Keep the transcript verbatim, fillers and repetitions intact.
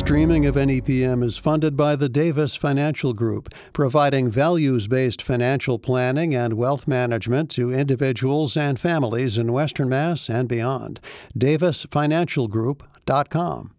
streaming of N E P M is funded by the Davis Financial Group, providing values-based financial planning and wealth management to individuals and families in Western Mass and beyond. davis financial group dot com.